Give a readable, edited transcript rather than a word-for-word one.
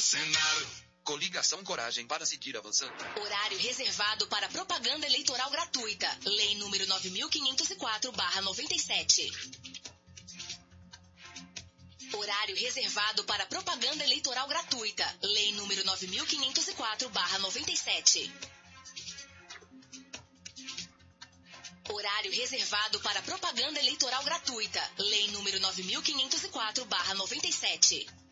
Senado. Coligação Coragem para seguir avançando. Horário reservado para propaganda eleitoral gratuita. Lei número 9504/97. Horário reservado para propaganda eleitoral gratuita. Lei número 9504/97. Horário reservado para propaganda eleitoral gratuita. Lei número 9504/97.